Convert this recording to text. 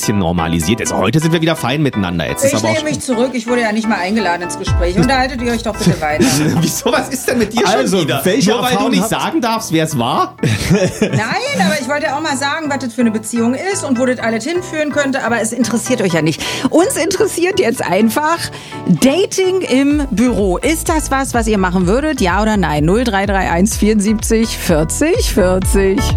bisschen normalisiert. Also heute sind wir wieder fein miteinander. Jetzt ist Ich aber auch nehme mich zurück, ich wurde ja nicht mal eingeladen ins Gespräch. Unterhaltet ihr euch doch bitte weiter. Wieso, was ist denn mit dir Also, schon wieder? welche Nur weil du Erfahrung nicht habt- sagen darfst, wer es war? Nein, aber ich wollte ja auch mal sagen, was das für eine Beziehung ist und wo das alles hinführen könnte, aber es interessiert euch ja nicht. Uns interessiert jetzt einfach Dating im Büro. Ist das was ihr machen würdet? Ja oder nein? 0331 74 40 40.